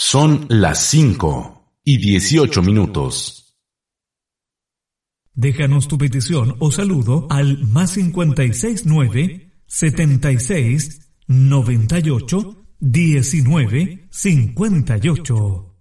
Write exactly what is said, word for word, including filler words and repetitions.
Son las cinco y dieciocho minutos. Déjanos tu petición o saludo al más cincuenta y seis nueve, setenta y seis, noventa y ocho, diecinueve, cincuenta y ocho.